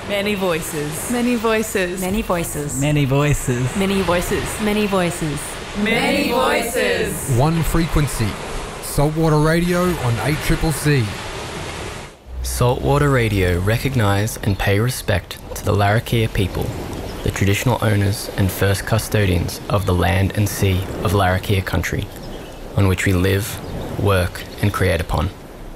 Many voices. Many voices. Many voices. Many voices. Many voices. Many voices. Many voices. One frequency. Saltwater Radio on 8CCC. Saltwater Radio recognise and pay respect to the Larrakia people, the traditional owners and first custodians of the land and sea of Larrakia country, on which we live, work and create upon.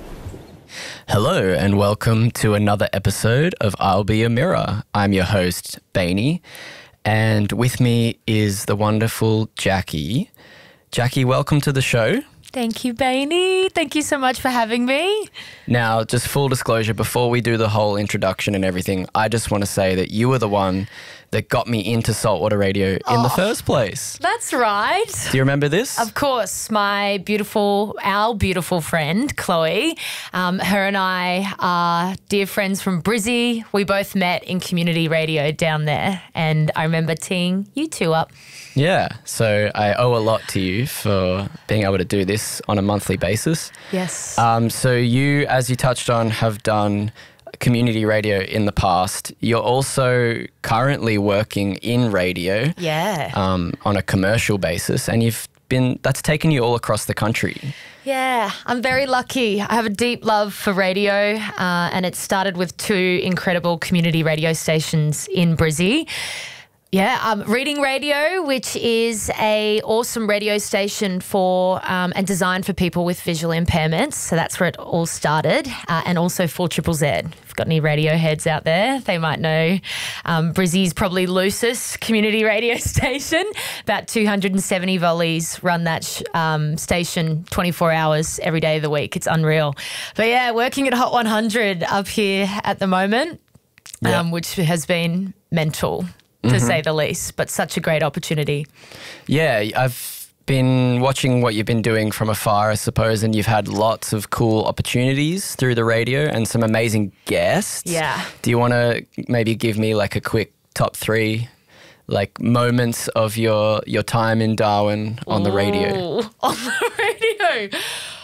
Hello and welcome to another episode of I'll Be Your Mirror. I'm your host, Bainey, and with me is the wonderful Jackie. Jackie, welcome to the show. Thank you, Bainey. Thank you so much for having me. Now, just full disclosure, before we do the whole introduction and everything, I just want to say that you were the one that got me into Saltwater Radio in the first place. That's right. Do you remember this? Of course, our beautiful friend, Chloe, her and I are dear friends from Brizzy. We both met in community radio down there, and I remember teeing you two up. Yeah, so I owe a lot to you for being able to do this on a monthly basis. Yes. So you, as you touched on, have done community radio in the past. You're also currently working in radio. Yeah. On a commercial basis, and that's taken you all across the country. Yeah, I'm very lucky. I have a deep love for radio, and it started with two incredible community radio stations in Brizzy. Yeah, Reading Radio, which is a awesome radio station for and designed for people with visual impairments. So that's where it all started, and also 4ZZZ. If you've got any radio heads out there, they might know Brizzy's probably loosest community radio station. About 270 volleys run that station 24 hours every day of the week. It's unreal. But yeah, working at Hot 100 up here at the moment, which has been mental, to say the least, but such a great opportunity. Yeah, I've been watching what you've been doing from afar, I suppose, and you've had lots of cool opportunities through the radio and some amazing guests. Yeah. Do you want to maybe give me like a quick top three moments of your time in Darwin on the radio? Ooh, on the radio.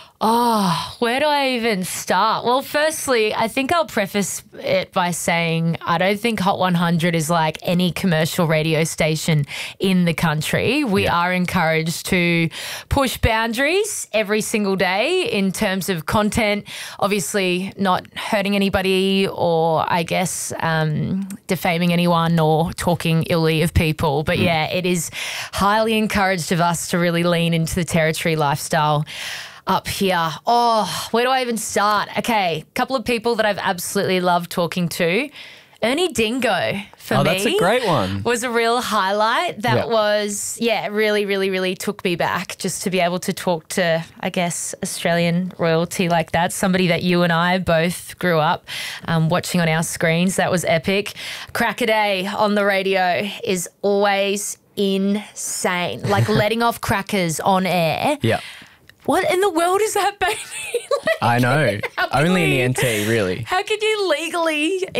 Oh, where do I even start? Well, firstly, I think I'll preface it by saying I don't think Hot 100 is like any commercial radio station in the country. We are encouraged to push boundaries every single day in terms of content, obviously not hurting anybody or I guess defaming anyone or talking illy of people. But yeah, it is highly encouraged of us to really lean into the territory lifestyle up here. Oh, where do I even start? Okay, a couple of people that I've absolutely loved talking to. Ernie Dingo, for me. Oh, that's a great one. Was a real highlight. That was, really, really, really took me back just to be able to talk to, I guess, Australian royalty like that. Somebody that you and I both grew up watching on our screens. That was epic. Crackaday on the radio is always insane. Like letting off crackers on air. Yeah. What in the world is that, baby? I know. Only in the NT, really. How could you legally